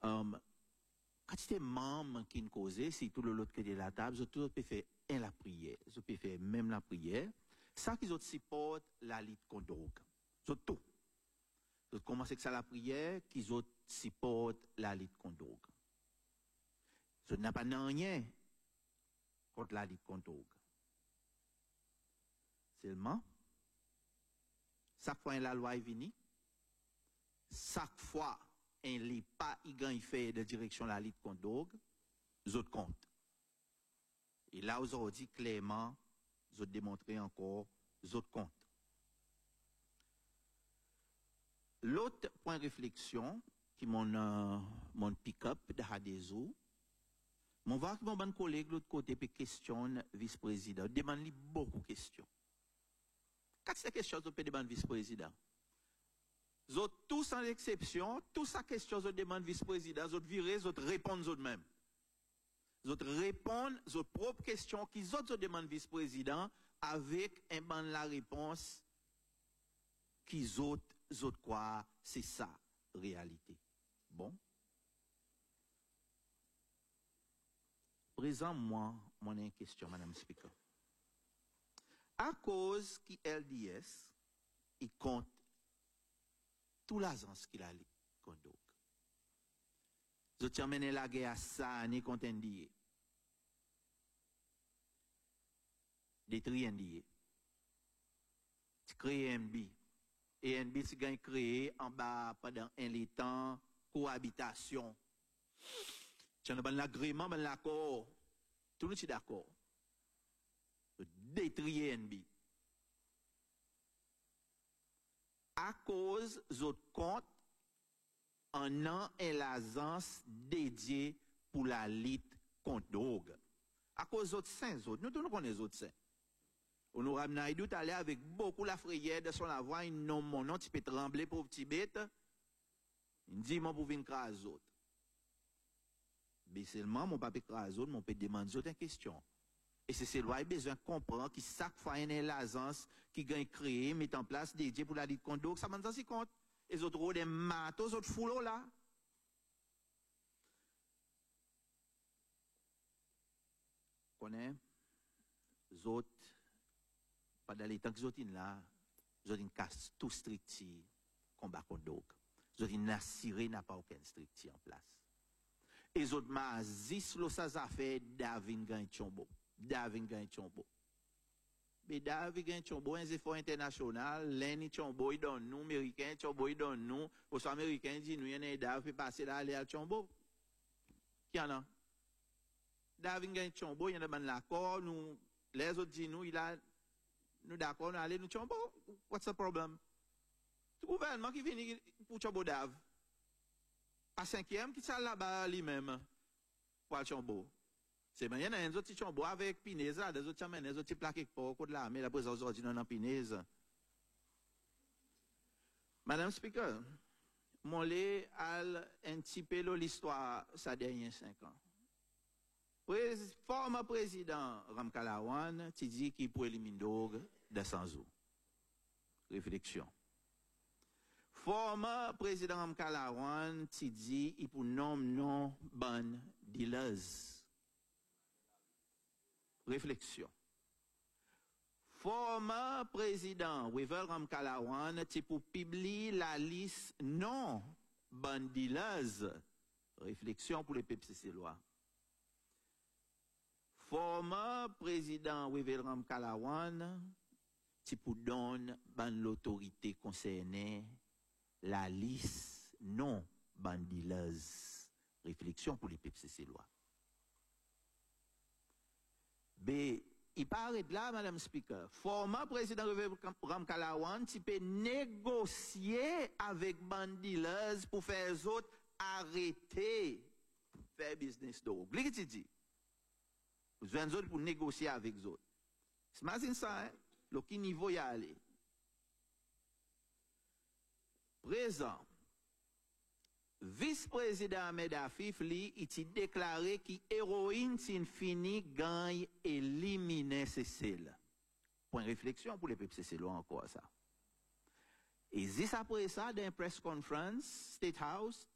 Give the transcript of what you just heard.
quand c'était membre qui nous causait, si tout l'autre côté de la table, tout peut faire la prière, ils peut faire même la prière. Ça qu'ils supportent la lutte contre la drogue. C'est tout. Ils commencent avec ça la prière, qu'ils supportent la lutte contre la drogue. Ils n'ont pas rien contre la lutte contre la drogue. Seulement, chaque fois la loi est venue, chaque fois un n'est pas il fait de direction la lutte contre la drogue, ils comptent. Et là, aujourd'hui, clairement, ils ont démontré encore, ils comptent. L'autre point de réflexion, qui est mon pick-up de Hadezou, mon voir que mon bon collègue de l'autre côté peut questionner vice-président, demande beaucoup de questions. Quand c'est question, je peux demander vice-président. Tous sans exception, tous sa question, je demande vice-président, je virez, je réponds eux-mêmes. Je réponds aux propres questions qu'ils ont demandé vice-président avec un ban la réponse qu'ils ont quoi, c'est ça, réalité. Bon. Présente-moi mon question, Madame Speaker. À cause qui LDS, il compte tout l'agence qu'il a contre donc. Je tiens mené la guerre à ça, ni contre NDA. Détruire NDA. Tu crées NB. Et NB, c'est gagne créé en bas pendant un temps, cohabitation. Tu as un agrément, un accord. Tout le monde est d'accord. Détruire NB. À cause d'autres comptes, un an et l'agence dédiée pour la lutte contre drogue. À cause d'autres saints, nous tous nous connaissons les autres saints. On nous ramène tout à l'heure avec beaucoup la frayeur de son avoir, il nomme mon nom, tu peux trembler pour petit bête. Il dit, moi, pour venir craser les autres. Mais seulement, mon papa craser les autres, mon peut demander d'autres questions. Et c'est ce loi, il a besoin de comprendre que chaque fois, il y a une agence qui gagne créé, met en place, dédié pour la lutte contre drogue, ça m'en s'y compte. Les autres ont des matos, les autres foulots là. Connais, les autres, pendant les temps que les autres sont là, les autres cassent tout stricti, combat contre drogue. Les autres n'assurent n'a pas aucun stricti en place. Et les autres mazis, lo ça fait David gagne chombo. David gagne chombo. Mais David gagne chombo, un effort international, l'ennemi chombo, il donne nous, américain, chombo, il donne nous, aux américains, dit nous, il y a un David, passer là, aller à chombo. Qui en a? David gagne chombo, il y en a l'accord, nous, les autres disent nous, il a, nous d'accord, nous allons nous chombo. What's the problem? Le gouvernement qui vient pour chombo Dav. À 5e, qui s'est là-bas lui-même, pour le chombo. C'est bien, il y a un autre petit chombo avec Pinez, des autres chamens, des autres plaques pour de la mais la présence aujourd'hui dans Pinez. Madame Speaker, mon lait a un petit peu l'histoire, ça dernier 5 ans. Former président Ramkalawan, tu dis qu'il peut éliminer drogue de sans eau. Réflexion. Former président Ramkalawan, tu dis qu'il peut nommer non ban dealers. Réflexion. Former président Wevel Ramkalawan, tu peux publier la liste non ban dealers. Réflexion pour les PPCC loi. Former président Wevel Ramkalawan, tu peux donner ban l'autorité concernée la liste non ban dealers. Réflexion pour les PPCC loi. Mais, il paraît là, Madame Speaker, former président Ramkalawan, tu peux négocier avec bandilers pour faire les autres arrêter faire business drogue. Qu'est-ce que tu dis? Vous avez autres pour négocier avec les autres. Imagine ça, hein? Le qui niveau y a aller. Présent. Vice-président Ahmed Afif, il a déclaré que l'héroïne, c'est fini, gagne, éliminer Cécile. Point de réflexion pour les peuples Cécilois encore ça. Et juste après ça, dans une press conference, State House,